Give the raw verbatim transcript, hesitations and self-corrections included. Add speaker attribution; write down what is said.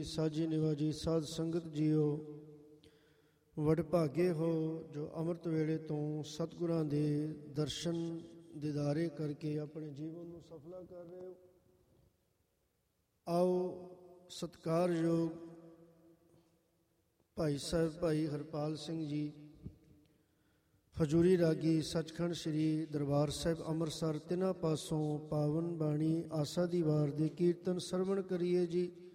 Speaker 1: ਸਾਜੀ ਨਿਵਾਜੀ ਸਾਧ ਸੰਗਤ ਜੀਓ, ਵਡਭਾਗੇ ਹੋ ਜੋ ਅੰਮ੍ਰਿਤ ਵੇਲੇ ਤੋਂ ਸਤਿਗੁਰਾਂ ਦੇ ਦਰਸ਼ਨ ਦੀਦਾਰੇ ਕਰਕੇ ਆਪਣੇ ਜੀਵਨ ਨੂੰ ਸਫਲਾ ਕਰ ਰਹੇ ਹੋ। ਆਓ ਸਤਿਕਾਰਯੋਗ ਭਾਈ ਸਾਹਿਬ ਭਾਈ ਹਰਪਾਲ ਸਿੰਘ ਜੀ ਹਜ਼ੂਰੀ ਰਾਗੀ ਸੱਚਖੰਡ ਸ੍ਰੀ ਦਰਬਾਰ ਸਾਹਿਬ ਅੰਮ੍ਰਿਤਸਰ ਤਿੰਨਾਂ ਪਾਸੋਂ ਪਾਵਨ ਬਾਣੀ ਆਸਾ ਦੀ ਵਾਰ ਦੇ ਕੀਰਤਨ ਸਰਵਣ ਕਰੀਏ ਜੀ।